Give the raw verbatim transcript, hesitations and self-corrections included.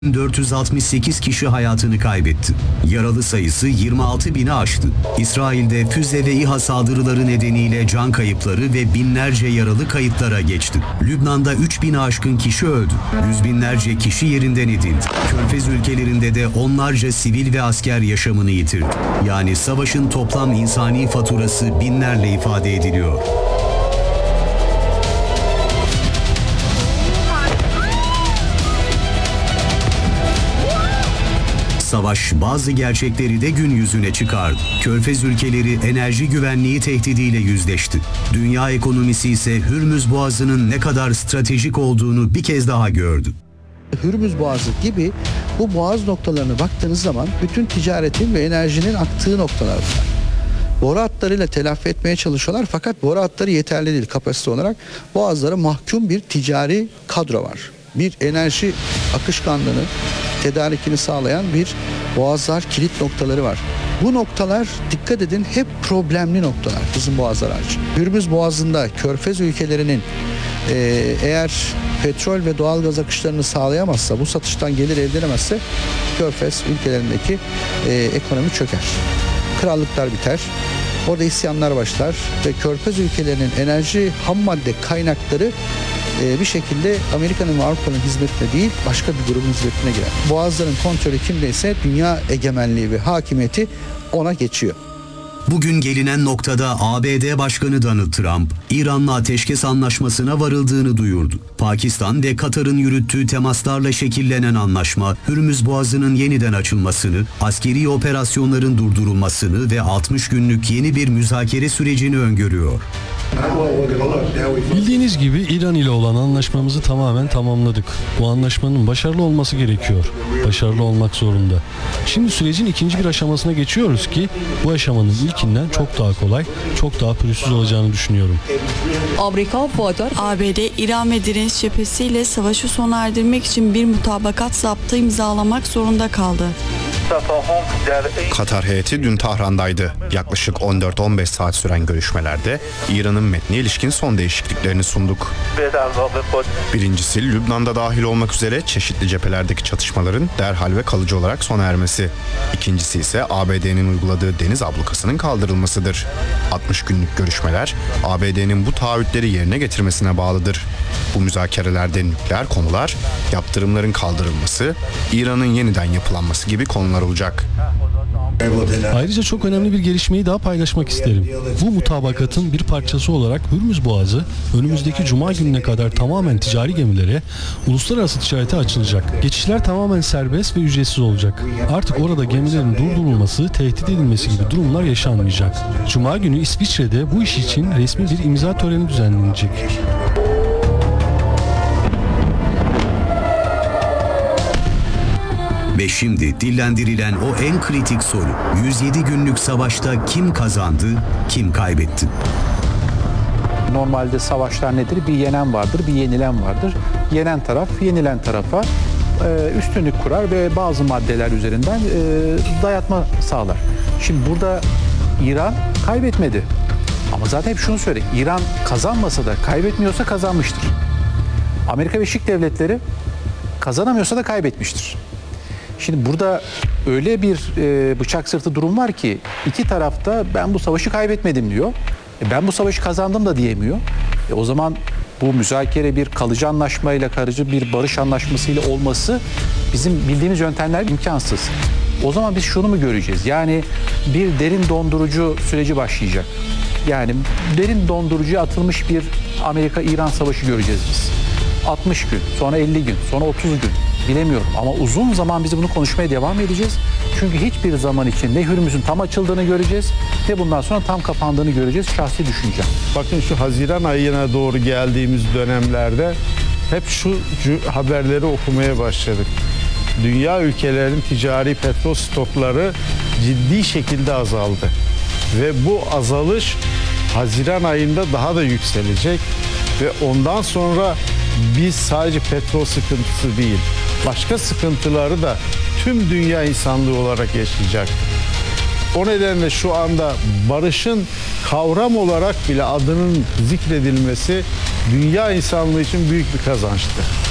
dört yüz altmış sekiz kişi hayatını kaybetti. Yaralı sayısı yirmi altı bini aştı. İsrail'de füze ve İHA saldırıları nedeniyle can kayıpları ve binlerce yaralı kayıtlara geçti. Lübnan'da üç bini aşkın kişi öldü. Yüz binlerce kişi yerinden edildi. Körfez ülkelerinde de onlarca sivil ve asker yaşamını yitirdi. Yani savaşın toplam insani faturası binlerle ifade ediliyor. Savaş bazı gerçekleri de gün yüzüne çıkardı. Körfez ülkeleri enerji güvenliği tehdidiyle yüzleşti. Dünya ekonomisi ise Hürmüz Boğazı'nın ne kadar stratejik olduğunu bir kez daha gördü. Hürmüz Boğazı gibi bu boğaz noktalarına baktığınız zaman bütün ticaretin ve enerjinin aktığı noktalar var. Boru hatlarıyla telafi etmeye çalışıyorlar fakat boru hatları yeterli değil kapasite olarak. Boğazlara mahkum bir ticari kadro var. Bir enerji akışkanlığını, tedarikini sağlayan bir boğazlar kilit noktaları var. Bu noktalar dikkat edin hep problemli noktalar bizim boğazlar hariç. Hürmüz Boğazı'nda Körfez ülkelerinin e, eğer petrol ve doğalgaz akışlarını sağlayamazsa, bu satıştan gelir elde edemezse Körfez ülkelerindeki e, ekonomi çöker. Krallıklar biter. Orada isyanlar başlar ve Körfez ülkelerinin enerji ham madde kaynakları bir şekilde Amerika'nın ve Avrupa'nın hizmetine değil başka bir grubun hizmetine girer. Boğazların kontrolü kimdeyse dünya egemenliği ve hakimiyeti ona geçiyor. Bugün gelinen noktada A B D Başkanı Donald Trump, İran'la ateşkes anlaşmasına varıldığını duyurdu. Pakistan ve Katar'ın yürüttüğü temaslarla şekillenen anlaşma, Hürmüz Boğazı'nın yeniden açılmasını, askeri operasyonların durdurulmasını ve altmış günlük yeni bir müzakere sürecini öngörüyor. Bildiğiniz gibi İran ile olan anlaşmamızı tamamen tamamladık. Bu anlaşmanın başarılı olması gerekiyor. Başarılı olmak zorunda. Şimdi sürecin ikinci bir aşamasına geçiyoruz ki bu aşamanın ilkinden çok daha kolay, çok daha pürüzsüz olacağını düşünüyorum. A B D, İran ve direniş cephesiyle savaşı sona erdirmek için bir mutabakat zaptı imzalamak zorunda kaldı. Katar heyeti dün Tahran'daydı. Yaklaşık on dört on beş saat süren görüşmelerde İran'ın metne ilişkin son değişikliklerini sunduk. Birincisi Lübnan'da dahil olmak üzere çeşitli cephelerdeki çatışmaların derhal ve kalıcı olarak sona ermesi. İkincisi ise A B D'nin uyguladığı deniz ablukasının kaldırılmasıdır. altmış günlük görüşmeler A B D'nin bu taahhütleri yerine getirmesine bağlıdır. Bu müzakerelerde nükleer konular, yaptırımların kaldırılması, İran'ın yeniden yapılanması gibi konular olacak. Ayrıca çok önemli bir gelişmeyi daha paylaşmak isterim. Bu mutabakatın bir parçası olarak Hürmüz Boğazı önümüzdeki Cuma gününe kadar tamamen ticari gemilere, uluslararası ticarete açılacak. Geçişler tamamen serbest ve ücretsiz olacak. Artık orada gemilerin durdurulması, tehdit edilmesi gibi durumlar yaşanmayacak. Cuma günü İsviçre'de bu iş için resmi bir imza töreni düzenlenecek. Ve şimdi dillendirilen o en kritik soru. yüz yedi günlük savaşta kim kazandı, kim kaybetti? Normalde savaşlar nedir? Bir yenen vardır, bir yenilen vardır. Yenen taraf, yenilen tarafa e, üstünlük kurar ve bazı maddeler üzerinden e, dayatma sağlar. Şimdi burada İran kaybetmedi. Ama zaten hep şunu söyle, İran kazanmasa da kaybetmiyorsa kazanmıştır. Amerika Birleşik Devletleri kazanamıyorsa da kaybetmiştir. Şimdi burada öyle bir e, bıçak sırtı durum var ki iki tarafta ben bu savaşı kaybetmedim diyor. E, ben bu savaşı kazandım da diyemiyor. E, o zaman bu müzakere bir kalıcı anlaşmayla, kalıcı bir barış anlaşmasıyla olması bizim bildiğimiz yöntemler imkansız. O zaman biz şunu mu göreceğiz? Yani bir derin dondurucu süreci başlayacak. Yani derin dondurucuya atılmış bir Amerika-İran savaşı göreceğiz biz. altmış gün, sonra elli gün, sonra otuz gün. Bilemiyorum ama uzun zaman biz bunu konuşmaya devam edeceğiz. Çünkü hiçbir zaman için ne Hürmüz'ün tam açıldığını göreceğiz ne bundan sonra tam kapandığını göreceğiz. Şahsi düşüncem. Bakın şu Haziran ayına doğru geldiğimiz dönemlerde hep şu haberleri okumaya başladık. Dünya ülkelerinin ticari petrol stokları ciddi şekilde azaldı. Ve bu azalış Haziran ayında daha da yükselecek. Ve ondan sonra biz sadece petrol sıkıntısı değil, başka sıkıntıları da tüm dünya insanlığı olarak yaşayacak. O nedenle şu anda barışın kavram olarak bile adının zikredilmesi dünya insanlığı için büyük bir kazançtır.